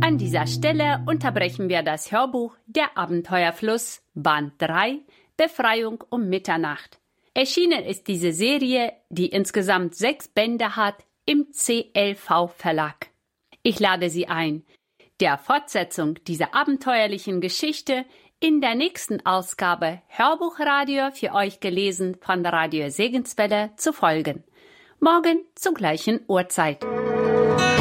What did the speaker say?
An dieser Stelle unterbrechen wir das Hörbuch Der Abenteuerfluss, Band 3, Befreiung um Mitternacht. Erschienen ist diese Serie, die insgesamt 6 Bände hat, im CLV Verlag. Ich lade Sie ein, der Fortsetzung dieser abenteuerlichen Geschichte in der nächsten Ausgabe Hörbuchradio für euch gelesen von Radio Segenswelle zu folgen. Morgen zur gleichen Uhrzeit.